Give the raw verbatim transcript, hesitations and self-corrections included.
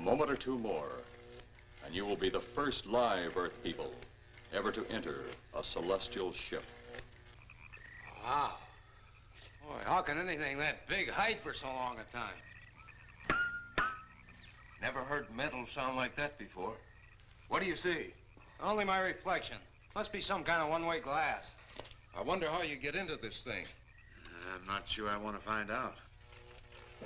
moment or two more, and you will be the first live Earth people ever to enter a celestial ship. Wow. Boy, how can anything that big hide for so long a time? Never heard metal sound like that before. What do you see? Only my reflection. Must be some kind of one-way glass. I wonder how you get into this thing. I'm not sure I want to find out.